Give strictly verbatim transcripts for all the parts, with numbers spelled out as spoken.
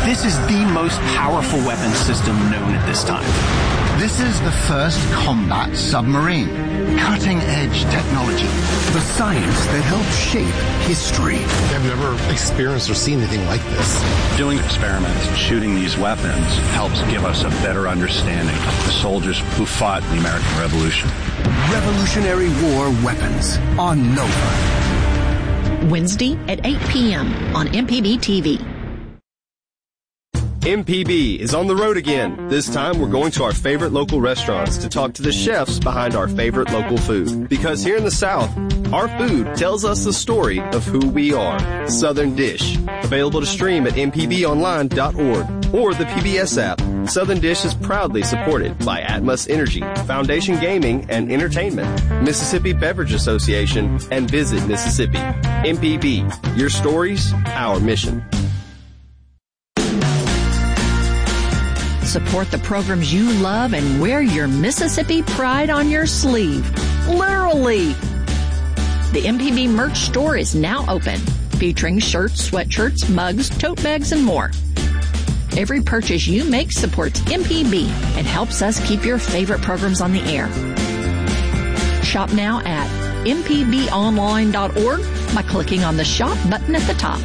This is the most powerful weapons system known at this time. This is the first combat submarine. Cutting-edge technology. The science that helped shape history. I've never experienced or seen anything like this. Doing experiments and shooting these weapons helps give us a better understanding of the soldiers who fought the American Revolution. Revolutionary War Weapons on Nova. Wednesday at eight p.m. on M P B T V. M P B is on the road again. This time we're going to our favorite local restaurants to talk to the chefs behind our favorite local food. Because here in the South, our food tells us the story of who we are. Southern Dish. Available to stream at m p b online dot org or the P B S app. Southern Dish is proudly supported by Atmos Energy, Foundation Gaming and Entertainment, Mississippi Beverage Association, and Visit Mississippi. M P B. Your stories, our mission. Support the programs you love and wear your Mississippi pride on your sleeve. Literally. The M P B merch store is now open, featuring shirts, sweatshirts, mugs, tote bags, and more. Every purchase you make supports M P B and helps us keep your favorite programs on the air. Shop now at m p b online dot org by clicking on the Shop button at the top.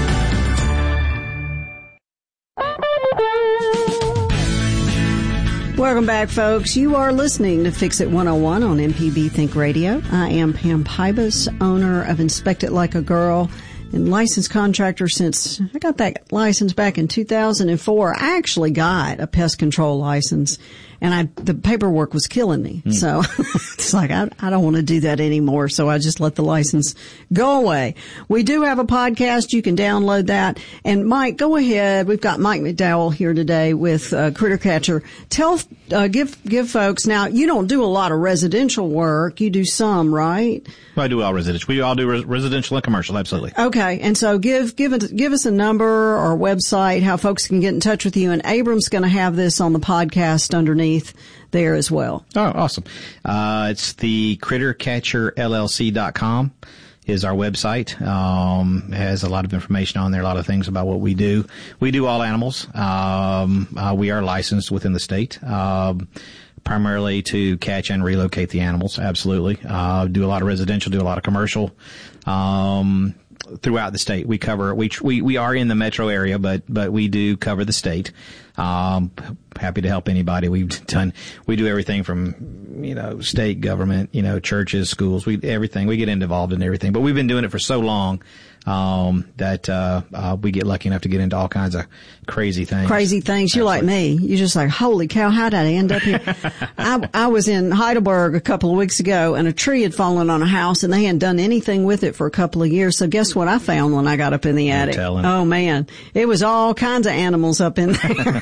Welcome back, folks. You are listening to Fix It one oh one on M P B Think Radio. I am Pam Pybus, owner of Inspect It Like a Girl and licensed contractor since I got that license back in two thousand four. I actually got a pest control license, and I the paperwork was killing me. Mm. So it's like, I, I don't want to do that anymore. So I just let the license go away. We do have a podcast. You can download that. And Mike, go ahead. We've got Mike McDowell here today with uh, Critter Catcher. Tell, uh, give, give folks. Now, you don't do a lot of residential work. You do some, right? I do all residential. We all do res- residential and commercial. Absolutely. Okay. And so give, give it, give us a number or website, how folks can get in touch with you. And Abram's going to have this on the podcast underneath there as well. Oh, awesome. Uh, it's the critter catcher L L C dot com is our website. Um, it has a lot of information on there, a lot of things about what we do. We do all animals. Um, uh, we are licensed within the state. Um, primarily to catch and relocate the animals. Absolutely. Uh, do a lot of residential, do a lot of commercial. Um, throughout the state. We cover, we, we, we are in the metro area, but, but we do cover the state. Um, happy to help anybody. We've done, we do everything from, you know, state government, you know, churches, schools, we, everything. We get involved in everything, but we've been doing it for so long, um, that, uh, uh, we get lucky enough to get into all kinds of crazy things. Crazy things. You're like me. You're just like, holy cow, how did I end up here? I, I was in Heidelberg a couple of weeks ago and a tree had fallen on a house and they hadn't done anything with it for a couple of years. So guess what I found when I got up in the attic? Oh man, it was all kinds of animals up in there.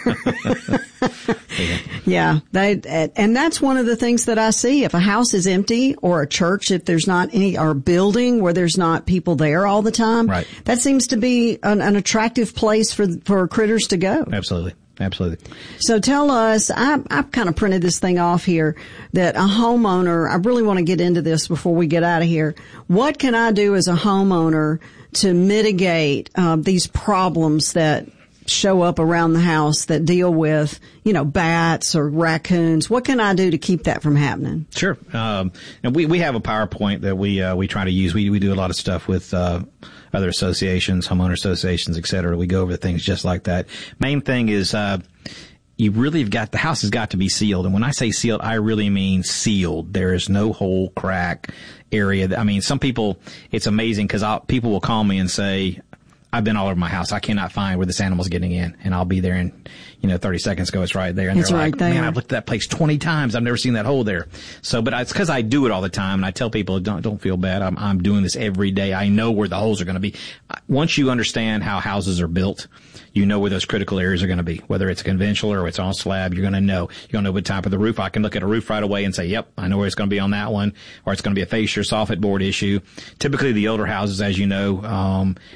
yeah, yeah they, and that's one of the things that I see. If a house is empty or a church, if there's not any, or a building where there's not people there all the time, right. that seems to be an, an attractive place for, for critters to go. Absolutely. Absolutely. So tell us, I, I've kind of printed this thing off here, that a homeowner, I really want to get into this before we get out of here. What can I do as a homeowner to mitigate uh, these problems that show up around the house that deal with, you know, bats or raccoons? What can I do to keep that from happening? Sure. Um, and we, we have a PowerPoint that we, uh, we try to use. We, we do a lot of stuff with, uh, other associations, homeowner associations, et cetera. We go over things just like that. Main thing is, uh, you really have got, the house has got to be sealed. And when I say sealed, I really mean sealed. There is no hole, crack area. I mean, some people, it's amazing because people will call me and say, I've been all over my house. I cannot find where this animal's getting in. And I'll be there in, you know, thirty seconds ago. It's right there. And it's they're right like, there. Man, I've looked at that place twenty times. I've never seen that hole there. So, but it's because I do it all the time. And I tell people, don't, don't feel bad. I'm, I'm doing this every day. I know where the holes are going to be. Once you understand how houses are built, you know where those critical areas are going to be. Whether it's conventional or it's on slab, you're going to know. You're going to know what type of the roof. I can look at a roof right away and say, yep, I know where it's going to be on that one. Or it's going to be a fascia or soffit board issue. Typically the older houses, as you know, um,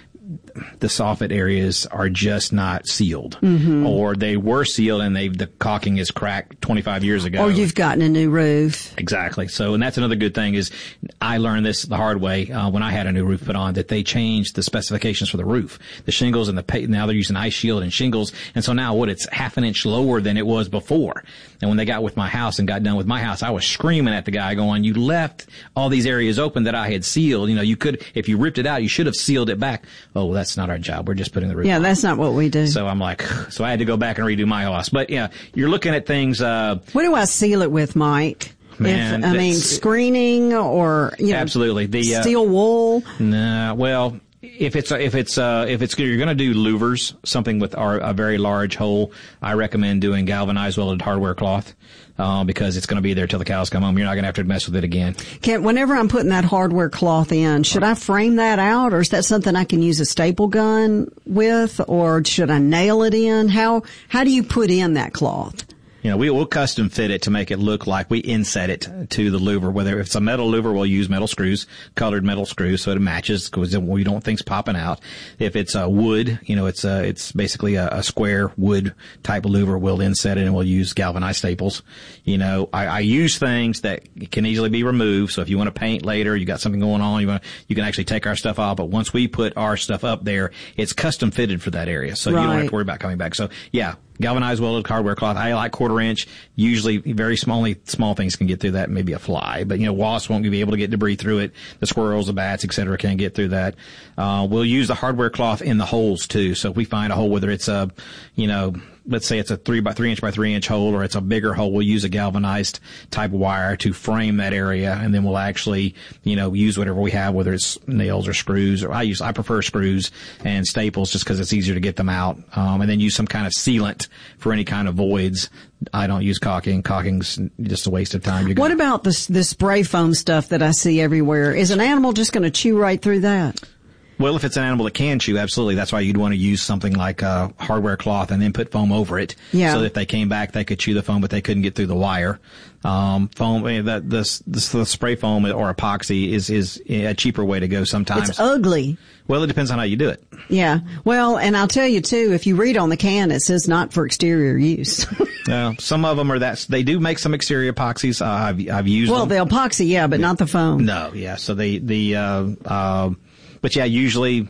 the soffit areas are just not sealed, mm-hmm. or they were sealed and they the caulking is cracked twenty-five years ago. Or you've gotten a new roof. Exactly. So, and that's another good thing is I learned this the hard way uh, when I had a new roof put on, that they changed the specifications for the roof, the shingles and the pa- now they're using ice shield and shingles, and so now what it's half an inch lower than it was before. And when they got with my house and got done with my house, I was screaming at the guy going, "You left all these areas open that I had sealed. You know, you could, if you ripped it out, you should have sealed it back." Oh, well, that's not our job. We're just putting the roof Yeah, on. that's not what we do. So I'm like, so I had to go back and redo my house. But yeah, you're looking at things. Uh, what do I seal it with, Mike? Man, if, I mean, screening or, you know, absolutely. The, uh, steel wool? Nah, well, if it's, if it's, uh, if it's, you're going to do louvers, something with our, a very large hole, I recommend doing galvanized welded hardware cloth, uh, because it's going to be there till the cows come home. You're not going to have to mess with it again. Can, whenever I'm putting that hardware cloth in, should I frame that out, or is that something I can use a staple gun with, or should I nail it in? How, how do you put in that cloth? You know, we will custom fit it to make it look like we inset it to the louver. Whether if it's a metal louver, we'll use metal screws, colored metal screws, so it matches because we don't think's popping out. If it's a wood, you know, it's a, it's basically a, a square wood type of louver, we'll inset it and we'll use galvanized staples. You know, I, I use things that can easily be removed. So if you want to paint later, you got something going on, you want, you can actually take our stuff off. But once we put our stuff up there, it's custom fitted for that area. So right. You don't have to worry about coming back. So yeah. Galvanized welded hardware cloth. I like quarter inch. Usually very small, only small things can get through that, maybe a fly. But, you know, wasps won't be able to get debris through it. The squirrels, the bats, et cetera, can't get through that. Uh, we'll use the hardware cloth in the holes too. So if we find a hole, whether it's a, you know, let's say it's a three by three inch by three inch hole or it's a bigger hole, we'll use a galvanized type of wire to frame that area, and then we'll actually, you know, use whatever we have, whether it's nails or screws, or I use, I prefer screws and staples just because it's easier to get them out. Um, and then use some kind of sealant for any kind of voids. I don't use caulking. Caulking's just a waste of time. You're what gonna, about this, this spray foam stuff that I see everywhere? Is an animal just going to chew right through that? Well, if it's an animal that can chew, absolutely. That's why you'd want to use something like uh, hardware cloth and then put foam over it. Yeah. So that if they came back, they could chew the foam, but they couldn't get through the wire. Um, foam, eh, the, the, the, the spray foam or epoxy is, is a cheaper way to go sometimes. It's ugly. Well, it depends on how you do it. Yeah. Well, and I'll tell you too, if you read on the can, it says not for exterior use. uh, some of them are that, they do make some exterior epoxies. Uh, I've, I've used well, them. Well, the epoxy, yeah, but yeah. not the foam. No, yeah. So they, the, uh, uh, but yeah, usually,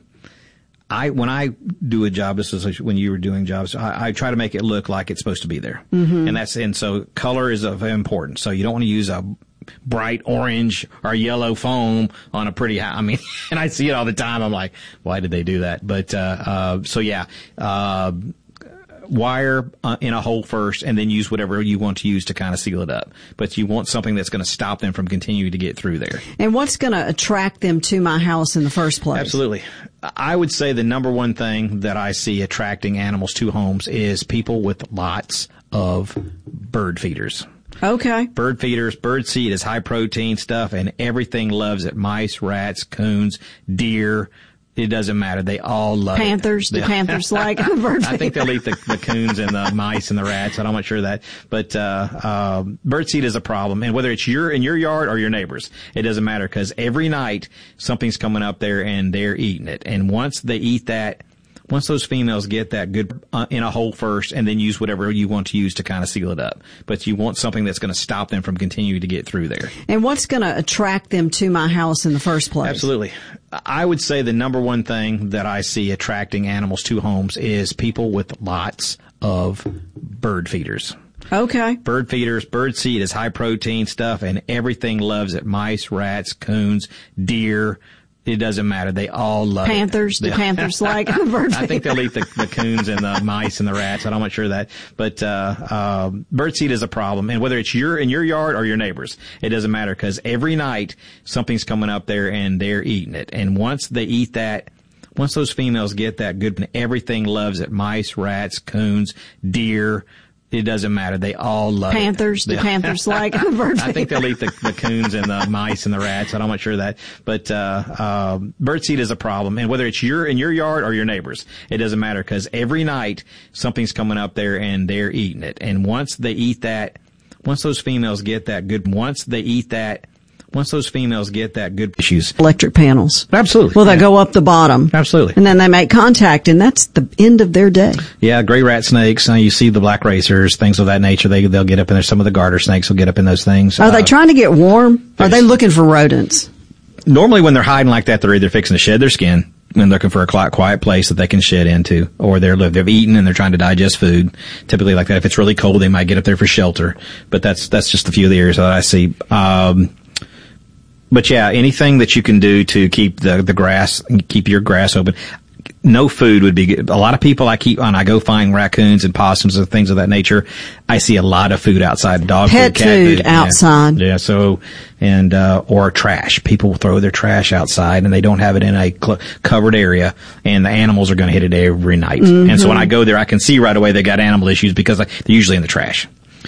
I, when I do a job, this is when you were doing jobs, I, I try to make it look like it's supposed to be there. Mm-hmm. And that's, and so color is of important. So you don't want to use a bright orange or yellow foam on a pretty, I mean, and I see it all the time. I'm like, why did they do that? But, uh, uh, so yeah, uh, wire uh, in a hole first and then use whatever you want to use to kind of seal it up. But you want something that's going to stop them from continuing to get through there. And what's going to attract them to my house in the first place? Absolutely. I would say the number one thing that I see attracting animals to homes is people with lots of bird feeders. Okay. Bird feeders, bird seed is high protein stuff and everything loves it. Mice, rats, coons, deer. It doesn't matter. They all love Panthers, it. Do Panthers like bird I think they'll eat the, the coons and the mice and the rats. I'm not sure of that. But, uh, uh, bird seed is a problem. And whether it's your, in your yard or your neighbor's, it doesn't matter because every night something's coming up there and they're eating it. And once they eat that, once those females get that good uh, in a hole first and then use whatever you want to use to kind of seal it up. But you want something that's going to stop them from continuing to get through there. And what's going to attract them to my house in the first place? Absolutely. I would say the number one thing that I see attracting animals to homes is people with lots of bird feeders. Okay. Bird feeders, bird seed is high protein stuff and everything loves it. Mice, rats, coons, deer. It doesn't matter. They all love Panthers, it. Do Panthers like bird I think they'll eat the, the coons and the mice and the rats. I'm not sure of that. But, uh, uh, bird seed is a problem. And whether it's your, in your yard or your neighbor's, it doesn't matter because every night something's coming up there and they're eating it. And once they eat that, once those females get that good, everything loves it. Mice, rats, coons, deer. It doesn't matter. They all love Panthers, it. Do Panthers like bird I think they'll eat the, the coons and the mice and the rats. I'm not sure of that. But, uh, uh, bird seed is a problem. And whether it's your, in your yard or your neighbor's, it doesn't matter because every night something's coming up there and they're eating it. And once they eat that, once those females get that good, once they eat that, once those females get that good issues. Electric panels. Absolutely. Well, they yeah. go up the bottom. Absolutely. And then they make contact, and that's the end of their day. Yeah, gray rat snakes. Uh, you see the black racers, things of that nature. They, they'll get up in there. Some of the garter snakes will get up in those things. Are uh, they trying to get warm? Are they looking for rodents? Normally when they're hiding like that, they're either fixing to shed their skin and looking for a quiet place that they can shed into, or they're, they've eaten and they're trying to digest food. Typically like that. If it's really cold, they might get up there for shelter. But that's, that's just a few of the areas that I see. Um, But yeah, anything that you can do to keep the, the grass, keep your grass open. No food would be good. A lot of people I keep on, I go find raccoons and possums and things of that nature. I see a lot of food outside, dog Pet food, cat food, food outside. Yeah, yeah, so, and, uh, or trash. People will throw their trash outside and they don't have it in a cl- covered area, and the animals are going to hit it every night. Mm-hmm. And so when I go there, I can see right away they got animal issues because they're usually in the trash.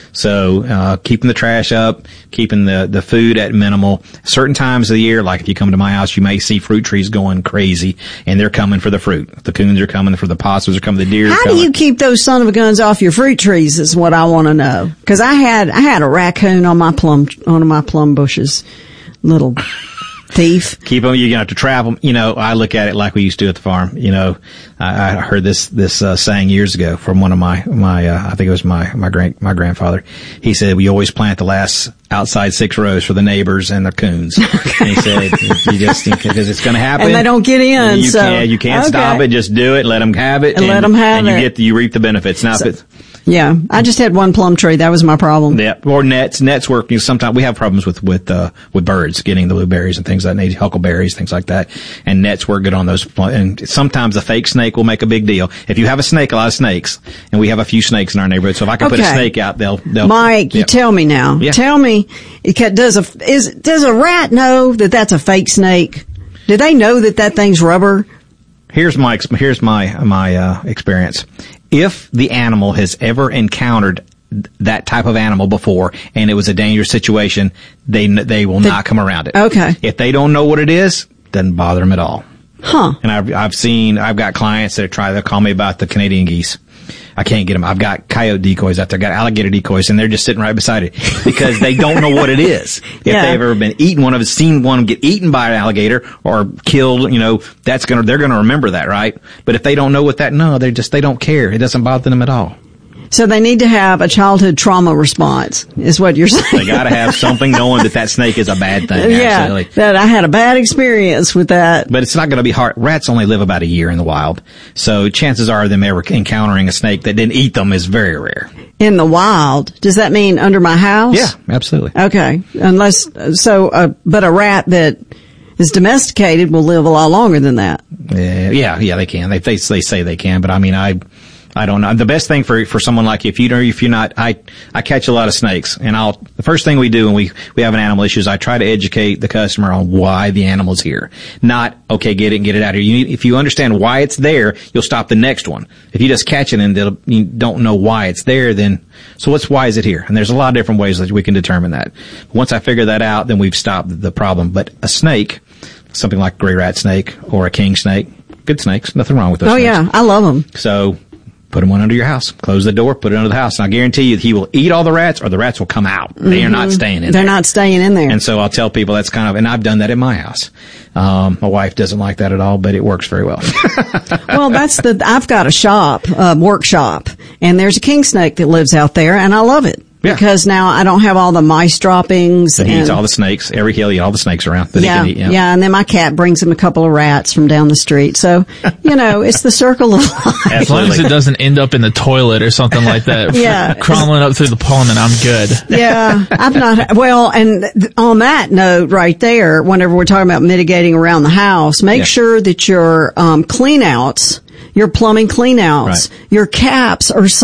So, uh, keeping the trash up, keeping the, the food at minimal. Certain times of the year, like if you come to my house, you may see fruit trees going crazy, and they're coming for the fruit. The coons are coming for the possums, are coming, the deer are How coming. do you keep those son of a guns off your fruit trees is what I want to know. Cause I had, I had a raccoon on my plum, on my plum bushes. Little thief. Keep them. You're gonna have to trap them. You know, I look at it like we used to at the farm. You know, I, I heard this this uh, saying years ago from one of my my. Uh, I think it was my my grand my grandfather. He said we always plant the last outside six rows for the neighbors and the coons. And he said you just because it's going to happen, and they don't get in. You so can't you can't okay. stop it. Just do it. Let them have it. And, and let them have and it. And you get the, you reap the benefits. Now so, if it's yeah, I just had one plum tree. That was my problem. Yeah, or nets. Nets work. You know, sometimes we have problems with with uh, with birds getting the blueberries and things like that, huckleberries, things like that. And nets work good on those. And sometimes a fake snake will make a big deal. If you have a snake, a lot of snakes, and we have a few snakes in our neighborhood. So if I can okay. put a snake out, they'll. they'll Mike, yeah. you tell me now. Yeah. Tell me, does a is does a rat know that that's a fake snake? Do they know that that thing's rubber? Here's my here's my my uh, experience. If the animal has ever encountered that type of animal before and it was a dangerous situation, they they will the, not come around it. Okay. If they don't know what it is, doesn't bother them at all. Huh. And I've I've seen I've got clients that try to call me about the Canadian geese. I can't get them. I've got coyote decoys out there, got alligator decoys, and they're just sitting right beside it because they don't know what it is. If yeah. they've ever been eaten, one of us seen one get eaten by an alligator or killed, you know, that's gonna, they're gonna remember that, right? But if they don't know what that, no, they just, they don't care. It doesn't bother them at all. So they need to have a childhood trauma response, is what you're saying. They gotta have something knowing that that snake is a bad thing. Yeah, absolutely. That I had a bad experience with that. But it's not gonna be hard. Rats only live about a year in the wild. So chances are them ever encountering a snake that didn't eat them is very rare. In the wild? Does that mean under my house? Yeah, absolutely. Okay. Unless, so, uh, but a rat that is domesticated will live a lot longer than that. Yeah, yeah, yeah, they can. They, they, they say they can, but I mean, I, I don't know. The best thing for for someone like you, if you don't, if you're not, I I catch a lot of snakes, and I'll the first thing we do when we we have an animal issue is I try to educate the customer on why the animal's here. Not okay, get it and get it out of here. You need, if you understand why it's there, you'll stop the next one. If you just catch it and you don't know why it's there, then so what's why is it here? And there's a lot of different ways that we can determine that. Once I figure that out, then we've stopped the problem. But a snake, something like a gray rat snake or a king snake, good snakes, nothing wrong with those. Oh snakes. yeah, I love them. So. Put him one under your house. Close the door, put it under the house. And I guarantee you he will eat all the rats or the rats will come out. They mm-hmm. are not staying in They're there. They're not staying in there. And so I'll tell people that's kind of, and I've done that at my house. Um, my wife doesn't like that at all, but it works very well. Well, that's the, I've got a shop, uh, workshop, and there's a king snake that lives out there, and I love it. Yeah. Because now I don't have all the mice droppings. But he and, eats all the snakes. Every hill, he eats all the snakes around that yeah, he can eat. Yeah. yeah, and then my cat brings him a couple of rats from down the street. So, you know, it's the circle of life. As long as it doesn't end up in the toilet or something like that. Yeah. Crawling up through the plumbing, I'm good. Yeah, I've not, well, and th- on that note right there, whenever we're talking about mitigating around the house, make yeah. sure that your um, clean outs, your plumbing clean outs, right. your caps are